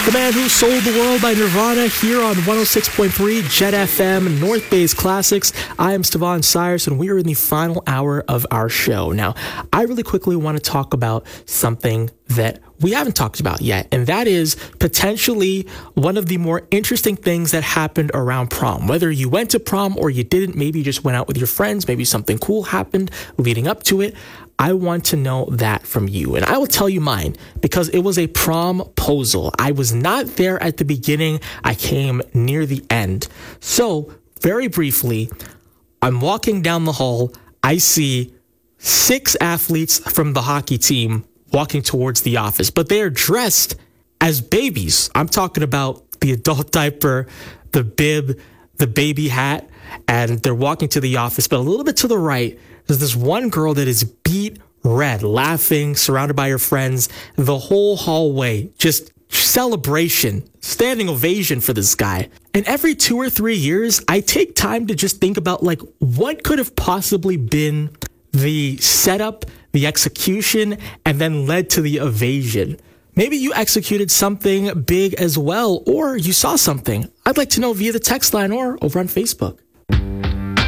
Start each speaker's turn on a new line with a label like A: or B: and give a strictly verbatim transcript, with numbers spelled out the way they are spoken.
A: The Man Who Sold the World by Nirvana here on one oh six point three Jet F M, North Bay's Classics. I am Stevan Cyrus, and we are in the final hour of our show. Now, I really quickly want to talk about something that we haven't talked about yet, and that is potentially one of the more interesting things that happened around prom. Whether you went to prom or you didn't, maybe you just went out with your friends, maybe something cool happened leading up to it. I want to know that from you, and I will tell you mine because it was a promposal. I was not there at the beginning. I came near the end. So very briefly, I'm walking down the hall. I see six athletes from the hockey team walking towards the office, but they are dressed as babies. I'm talking about the adult diaper, the bib, the baby hat, and they're walking to the office. But a little bit to the right, there's this one girl that is beat red, laughing, surrounded by her friends. The whole hallway, just celebration, standing ovation for this guy. And every two or three years, I take time to just think about, like, what could have possibly been the setup, the execution, and then led to the evasion. Maybe you executed something big as well, or you saw something. I'd like to know via the text line or over on Facebook.